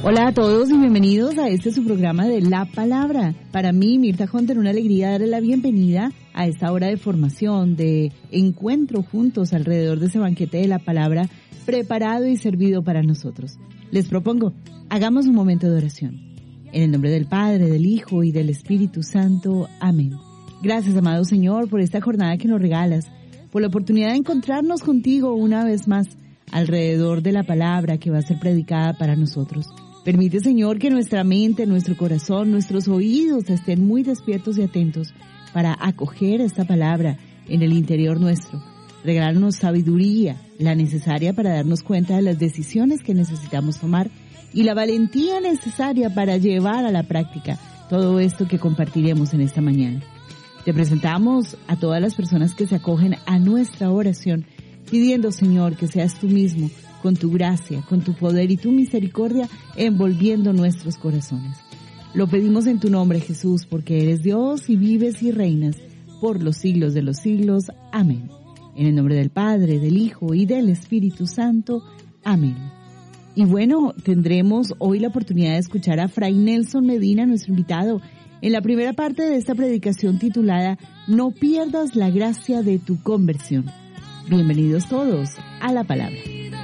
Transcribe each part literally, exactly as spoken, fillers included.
Hola a todos y bienvenidos a este su programa de La Palabra. Para mí, Mirta Hunter, una alegría darle la bienvenida a esta hora de formación, de encuentro juntos alrededor de ese banquete de la palabra preparado y servido para nosotros. Les propongo, hagamos un momento de oración. En el nombre del Padre, del Hijo y del Espíritu Santo. Amén. Gracias, amado Señor, por esta jornada que nos regalas, por la oportunidad de encontrarnos contigo una vez más alrededor de la palabra que va a ser predicada para nosotros. Permite, Señor, que nuestra mente, nuestro corazón, nuestros oídos estén muy despiertos y atentos para acoger esta palabra en el interior nuestro. Regálanos sabiduría, la necesaria para darnos cuenta de las decisiones que necesitamos tomar y la valentía necesaria para llevar a la práctica todo esto que compartiremos en esta mañana. Te presentamos a todas las personas que se acogen a nuestra oración, pidiendo, Señor, que seas tú mismo, con tu gracia, con tu poder y tu misericordia, envolviendo nuestros corazones. Lo pedimos en tu nombre, Jesús, porque eres Dios y vives y reinas por los siglos de los siglos. Amén. En el nombre del Padre, del Hijo y del Espíritu Santo. Amén. Y bueno, tendremos hoy la oportunidad de escuchar a Fray Nelson Medina, nuestro invitado, en la primera parte de esta predicación titulada No pierdas la gracia de tu conversión. Bienvenidos todos a la palabra.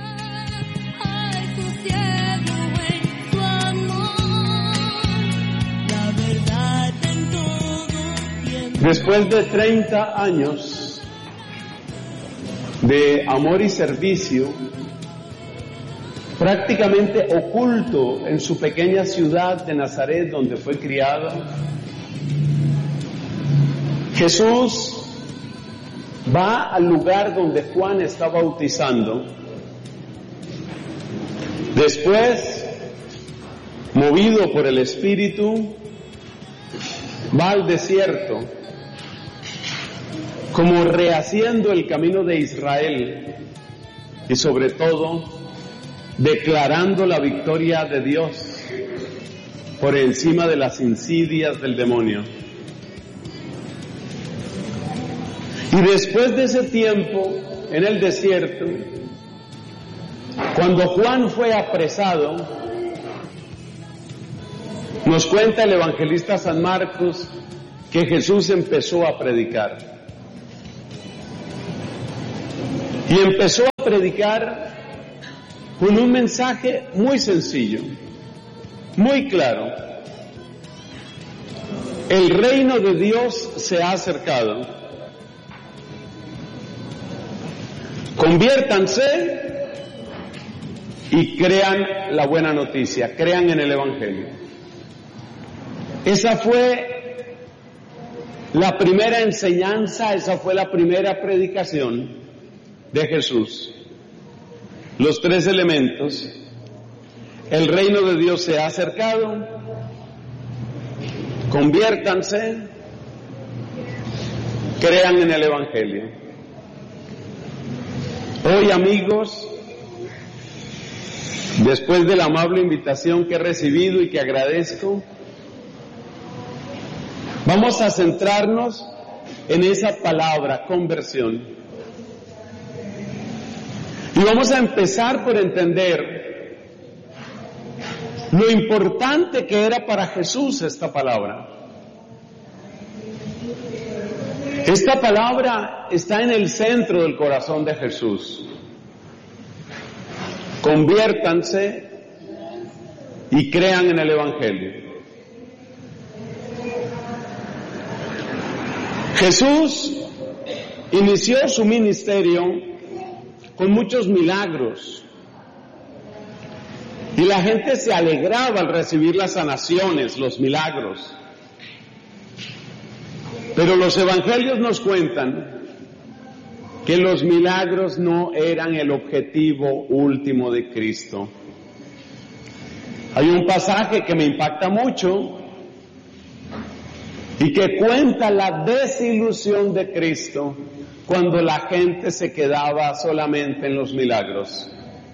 Después de treinta años de amor y servicio, prácticamente oculto en su pequeña ciudad de Nazaret, donde fue criado, Jesús va al lugar donde Juan está bautizando. Después, movido por el Espíritu, va al desierto, como rehaciendo el camino de Israel y sobre todo declarando la victoria de Dios por encima de las insidias del demonio. Y después de ese tiempo en el desierto, cuando Juan fue apresado, nos cuenta el evangelista San Marcos que Jesús empezó a predicar. Y empezó a predicar con un mensaje muy sencillo, muy claro. El reino de Dios se ha acercado. Conviértanse y crean la buena noticia, crean en el Evangelio. Esa fue la primera enseñanza, esa fue la primera predicación de Jesús. Los tres elementos: el reino de Dios se ha acercado, conviértanse, crean en el Evangelio. Hoy, amigos, después de la amable invitación que he recibido y que agradezco, vamos a centrarnos en esa palabra, conversión. Y vamos a empezar por entender lo importante que era para Jesús esta palabra. Esta palabra está en el centro del corazón de Jesús. Conviértanse y crean en el Evangelio. Jesús inició su ministerio con muchos milagros, y la gente se alegraba al recibir las sanaciones, los milagros. Pero los evangelios nos cuentan que los milagros no eran el objetivo último de Cristo. Hay un pasaje que me impacta mucho y que cuenta la desilusión de Cristo cuando la gente se quedaba solamente en los milagros.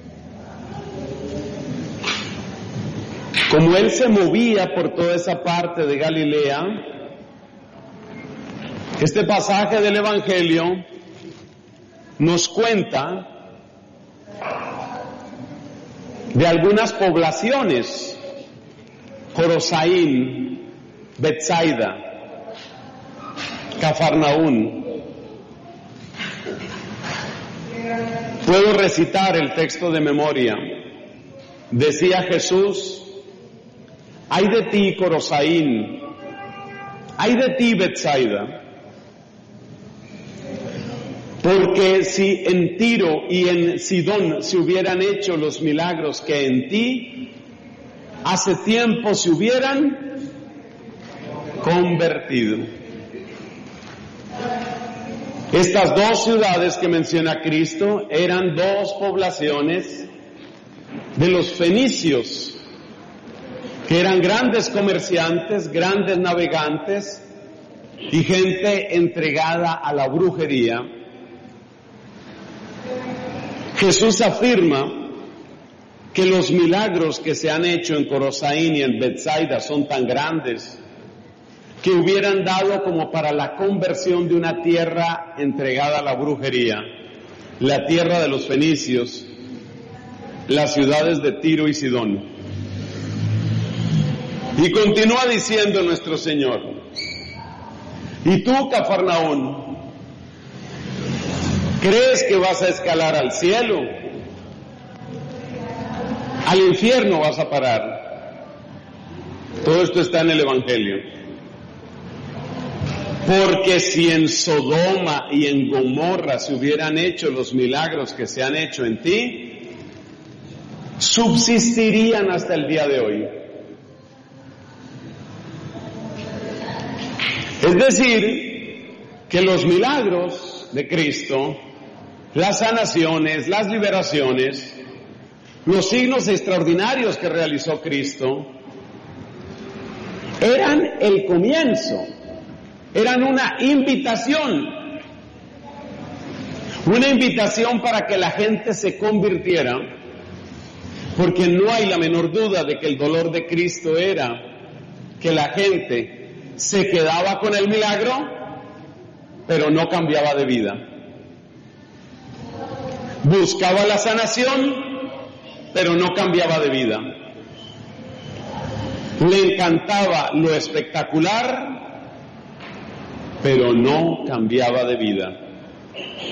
Como él se movía por toda esa parte de Galilea, este pasaje del Evangelio nos cuenta de algunas poblaciones Jorosaín, Betsaida, Cafarnaún. Puedo recitar el texto de memoria. Decía Jesús: ay de ti, Jorosaín, ay de ti, Betsaida, porque si en Tiro y en Sidón se hubieran hecho los milagros que en ti, hace tiempo se hubieran convertido. Estas dos ciudades que menciona Cristo eran dos poblaciones de los fenicios, que eran grandes comerciantes, grandes navegantes y gente entregada a la brujería. Jesús afirma que los milagros que se han hecho en Jorosaín y en Betsaida son tan grandes que hubieran dado como para la conversión de una tierra entregada a la brujería, la tierra de los fenicios, las ciudades de Tiro y Sidón. Y continúa diciendo nuestro Señor: y tú, Cafarnaún, ¿crees que vas a escalar al cielo? Al infierno vas a parar. Todo esto está en el Evangelio. Porque si en Sodoma y en Gomorra se hubieran hecho los milagros que se han hecho en ti, subsistirían hasta el día de hoy. Es decir, que los milagros de Cristo, las sanaciones, las liberaciones, los signos extraordinarios que realizó Cristo, eran el comienzo, eran una invitación, una invitación para que la gente se convirtiera, porque no hay la menor duda de que el dolor de Cristo era que la gente se quedaba con el milagro, pero no cambiaba de vida. Buscaba la sanación, pero no cambiaba de vida. Le encantaba lo espectacular, pero no cambiaba de vida.